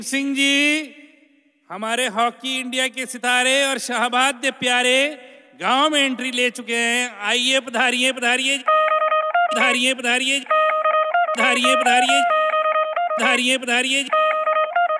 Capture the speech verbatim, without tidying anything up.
सिंह जी हमारे hockey India के सितारे और शहबाद प्यारे गांव में एंट्री ले चुके हैं। आइए पधारिए पधारिए पधारिए पधारिए पधारिए पधारिए पधारिए पधारिए